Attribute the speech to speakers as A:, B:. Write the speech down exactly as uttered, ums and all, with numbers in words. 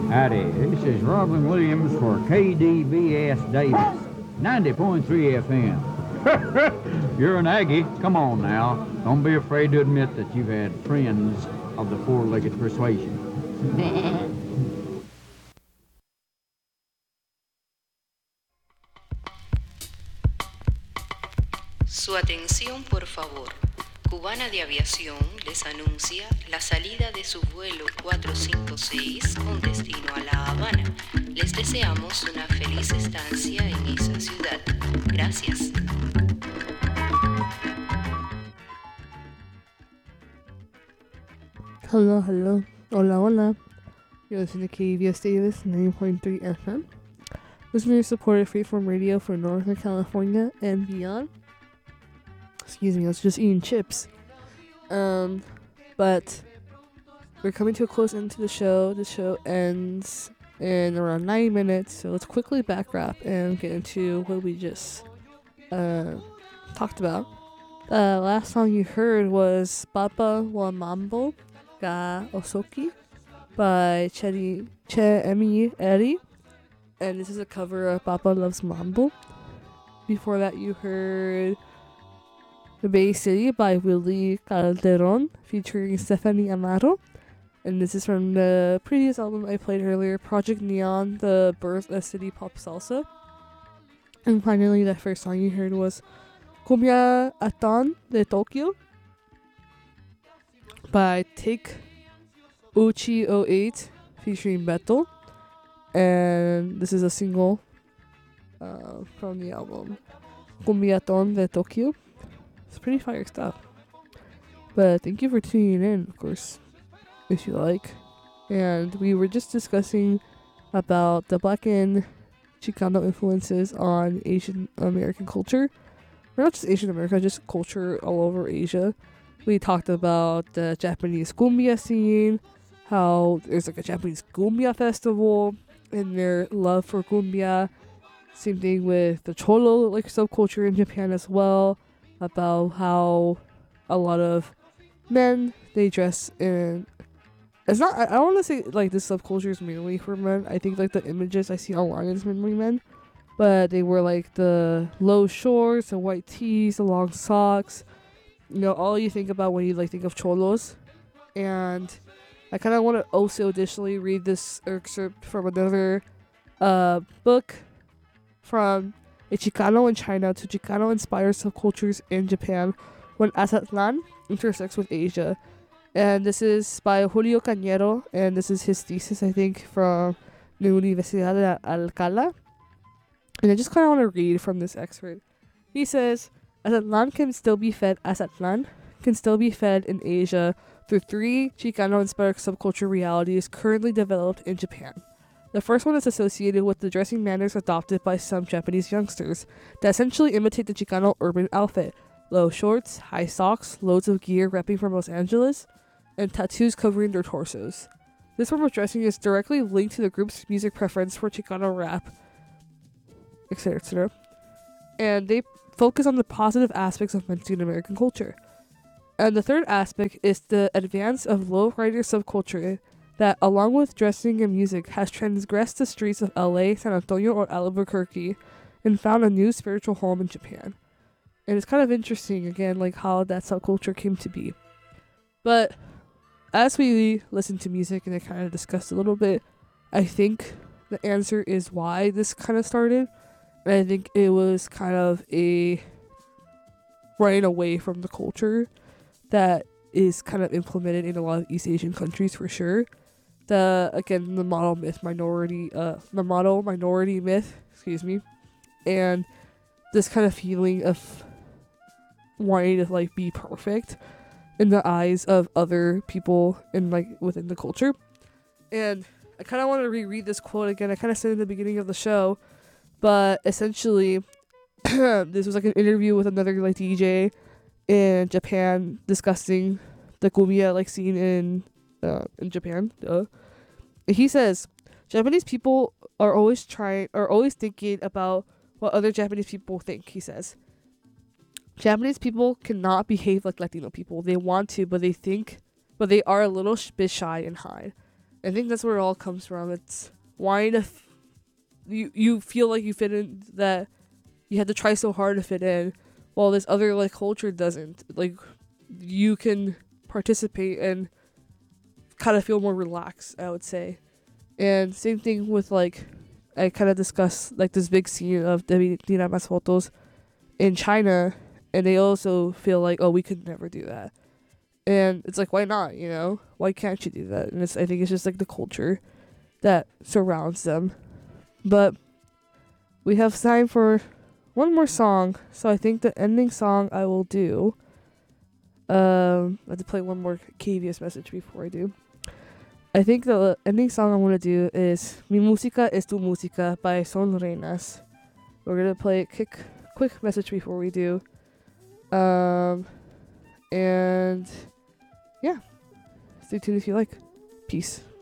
A: Howdy, this is Robin Williams for K D V S Davis, ninety point three F M. You're an Aggie. Come on now. Don't be afraid to admit that you've had friends of the four-legged persuasion.
B: Su atención, por favor. Cubana de Aviación les anuncia la salida de su vuelo cuatrocientos cincuenta y seis con destino a La Habana. Les deseamos una feliz estancia en esa ciudad. Gracias.
C: Hello, hello. Hola, hola. You're listening to K D V S Davis ninety point three F M. Listeners supported Freeform Radio for Northern California and beyond. Excuse me, I was just eating chips. Um, but we're coming to a close end to the show. The show ends in around ninety minutes, so let's quickly back wrap and get into what we just uh, talked about. The uh, last song you heard was Papa wa Mambo Ga Osoki by Che Emi Eri, and this is a cover of Papa Loves Mambo. Before that, you heard The Bay City by Willie Calderon featuring Stephanie Amaro, and this is from the previous album I played earlier, Project Neon, The Birth of City Pop Salsa. And finally, the first song you heard was Cumbia Aton de Tokyo by Take Uchi oh eight featuring Beto, and this is a single uh, from the album Cumbia Aton de Tokyo. It's pretty fire stuff. But thank you for tuning in, of course, if you like. And we were just discussing about the Black and Chicano influences on Asian American culture. Or not just Asian America, just culture all over Asia. We talked about the Japanese cumbia scene, how there's like a Japanese cumbia festival, and their love for cumbia. Same thing with the cholo like subculture in Japan as well. About how a lot of men, they dress in, it's not, I, I don't want to say like this subculture is mainly for men. I think like the images I see online is mainly men, but they wear like the low shorts, the white tees, the long socks, you know, all you think about when you like think of cholos. And I kind of want to also additionally read this excerpt from another uh book from A Chicano in China to Chicano-inspired subcultures in Japan when Azatlan intersects with Asia. And this is by Julio Cañero, and this is his thesis, I think, from the Universidad de Alcalá. And I just kind of want to read from this excerpt. He says, Azatlan can still be fed, Azatlan can still be fed in Asia through three Chicano-inspired subculture realities currently developed in Japan. The first one is associated with the dressing manners adopted by some Japanese youngsters that essentially imitate the Chicano urban outfit. Low shorts, high socks, loads of gear repping from Los Angeles, and tattoos covering their torsos. This form of dressing is directly linked to the group's music preference for Chicano rap, et cetera, et cetera. And they focus on the positive aspects of Mexican American culture. And the third aspect is the advance of lowrider subculture that, along with dressing and music, has transgressed the streets of L A, San Antonio, or Albuquerque and found a new spiritual home in Japan. And it's kind of interesting, again, like how that subculture came to be. But as we listen to music and I kind of discussed a little bit, I think the answer is why this kind of started. And I think it was kind of a running away from the culture that is kind of implemented in a lot of East Asian countries for sure. The again the model myth minority uh the model minority myth, excuse me, and this kind of feeling of wanting to like be perfect in the eyes of other people in like within the culture. And I kind of want to reread this quote again. I kind of said in the beginning of the show, but essentially this was like an interview with another like D J in Japan discussing the cumbia like scene in uh, in Japan. Duh. He says Japanese people are always trying are always thinking about what other Japanese people think. He says Japanese people cannot behave like Latino people. They want to, but they think, but they are a little sh- bit shy and hide. I think that's where it all comes from. It's wanting to, f- you you feel like you fit in, that you had to try so hard to fit in, while this other like culture doesn't. Like, you can participate and kind of feel more relaxed, I would say. And same thing with like, I kind of discussed like this big scene of Debbie Dina Mas Fotos in China, and they also feel like, oh, we could never do that. And it's like, why not, you know? Why can't you do that? And it's, I think it's just like the culture that surrounds them. But we have time for one more song. So I think the ending song I will do, um, I have to play one more K V S message before I do. I think the ending song I want to do is Mi Música es Tu Música by Son Reinas. We're going to play a quick, quick message before we do. Um, and yeah, stay tuned if you like. Peace.